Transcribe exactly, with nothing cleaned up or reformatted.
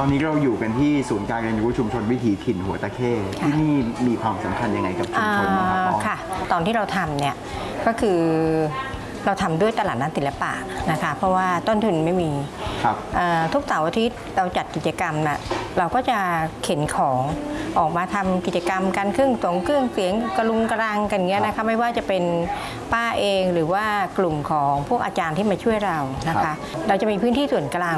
ตอนนี้เราอยู่กันที่ศูนย์การเรียนรู้ชุมชนวิถีถิ่นหัวตะเข้ที่นี่มีความสำคัญยังไงกับชุมชนบ้างครับค่ะตอนที่เราทำเนี่ยก็คือเราทำด้วยตลาดนัดศิลปะนะคะเพราะว่าต้นทุนไม่มีทุกเสาร์อาทิตย์เราจัดกิจกรรมนะเราก็จะเข็นของออกมาทำกิจกรรมกันเครื่องสงเครื่องเสียงกระลุงกระรังกันเงี้ยนะคะไม่ว่าจะเป็นป้าเองหรือว่ากลุ่มของพวกอาจารย์ที่มาช่วยเรานะคะเราจะมีพื้นที่ส่วนกลาง